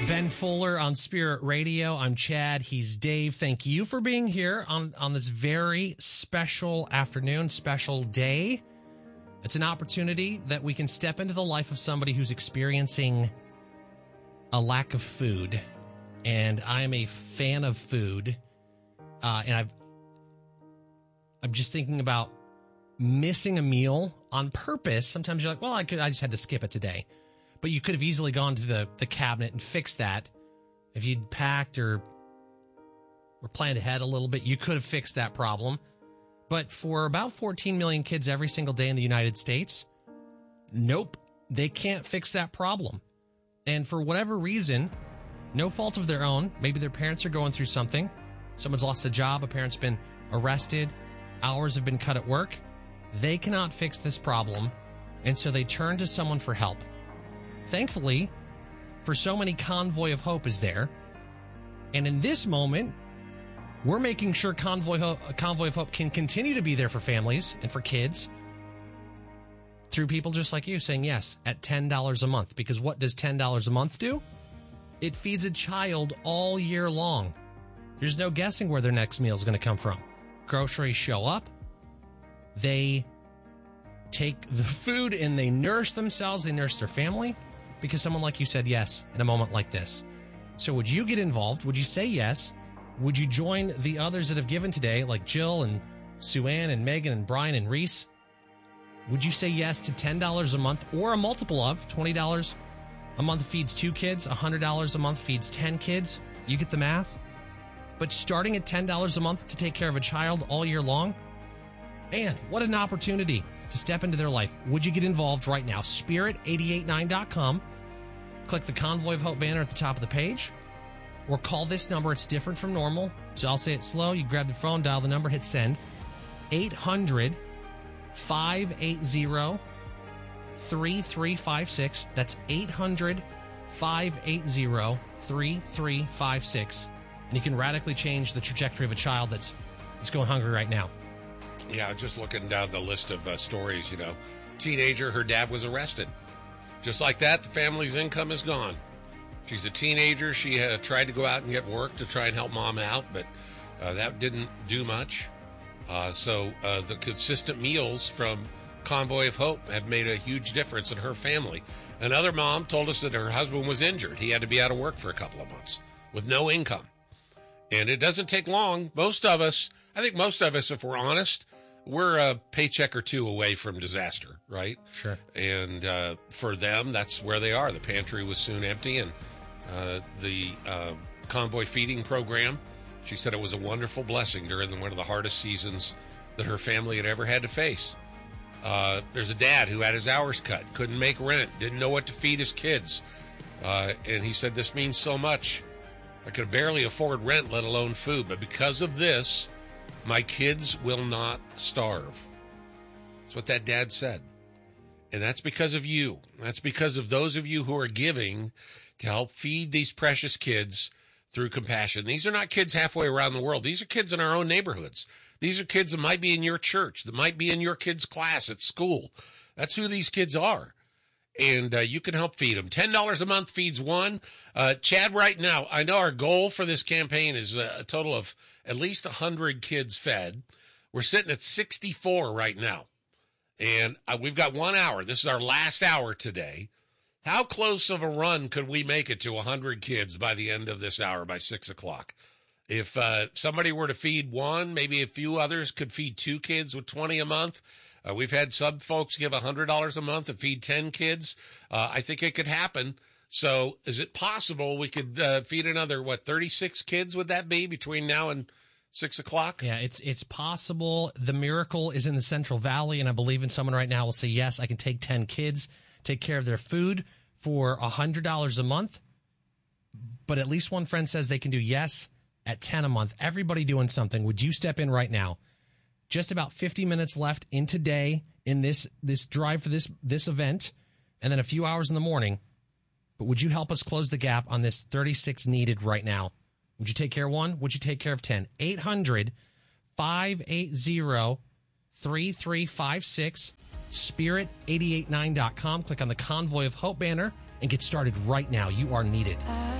Ben Fuller on Spirit Radio. I'm Chad. He's Dave. Thank you for being here on this very special afternoon, special day. It's an opportunity that we can step into the life of somebody who's experiencing a lack of food. And I am a fan of food. And I'm just thinking about missing a meal on purpose. Sometimes you're like, well, I just had to skip it today. But you could have easily gone to the cabinet and fixed that. If you'd packed or planned ahead a little bit, you could have fixed that problem. But for about 14 million kids every single day in the United States, nope, they can't fix that problem. And for whatever reason, no fault of their own, maybe their parents are going through something. Someone's lost a job, a parent's been arrested, hours have been cut at work. They cannot fix this problem, and so they turn to someone for help. Thankfully, for so many, Convoy of Hope is there. And in this moment, we're making sure Convoy of Hope can continue to be there for families and for kids through people just like you saying yes at $10 a month. Because what does $10 a month do? It feeds a child all year long. There's no guessing where their next meal is going to come from. Groceries show up. They take the food and they nourish themselves. They nourish their family. Because someone like you said yes in a moment like this. So would you get involved? Would you say yes? Would you join the others that have given today, like Jill and Sue Ann and Megan and Brian and Reese? Would you say yes to $10 a month or a multiple of $20 a month feeds 2 kids, $100 a month feeds 10 kids? You get the math? But starting at $10 a month to take care of a child all year long? Man, what an opportunity to step into their life. Would you get involved right now? Spirit889.com. Click the Convoy of Hope banner at the top of the page. Or call this number. It's different from normal. So I'll say it slow. You grab the phone, dial the number, hit send. 800-580-3356. That's 800-580-3356. And you can radically change the trajectory of a child that's going hungry right now. Yeah, just looking down the list of stories, teenager, her dad was arrested. Just like that, the family's income is gone. She's a teenager. She tried to go out and get work to try and help mom out, but that didn't do much. So the consistent meals from Convoy of Hope have made a huge difference in her family. Another mom told us that her husband was injured. He had to be out of work for a couple of months with no income. And it doesn't take long. I think most of us, if we're honest, we're a paycheck or two away from disaster, right? Sure. And for them, that's where they are. The pantry was soon empty, and the Convoy feeding program, she said it was a wonderful blessing during one of the hardest seasons that her family had ever had to face. There's a dad who had his hours cut, couldn't make rent, didn't know what to feed his kids. And he said, this means so much. I could barely afford rent, let alone food. But because of this, my kids will not starve. That's what that dad said. And that's because of you. That's because of those of you who are giving to help feed these precious kids through compassion. These are not kids halfway around the world. These are kids in our own neighborhoods. These are kids that might be in your church, that might be in your kid's class at school. That's who these kids are. And you can help feed them. $10 a month feeds one. Chad, right now, I know our goal for this campaign is a total of at least 100 kids fed. We're sitting at 64 right now. And we've got 1 hour. This is our last hour today. How close of a run could we make it to 100 kids by the end of this hour, by 6 o'clock? If somebody were to feed one, maybe a few others could feed 2 kids with 20 a month. We've had some folks give $100 a month to feed 10 kids. I think it could happen. So is it possible we could feed another, 36 kids would that be between now and 6 o'clock? Yeah, it's possible. The miracle is in the Central Valley, and I believe in someone right now will say, yes, I can take 10 kids, take care of their food for $100 a month. But at least one friend says they can do yes at 10 a month. Everybody doing something. Would you step in right now? Just about 50 minutes left in today in this drive for this event, and then a few hours in the morning. But would you help us close the gap on this 36 needed right now? Would you take care of one? Would you take care of 10? 800-580-3356. Spirit889.com. Click on the Convoy of Hope banner and get started right now. You are needed.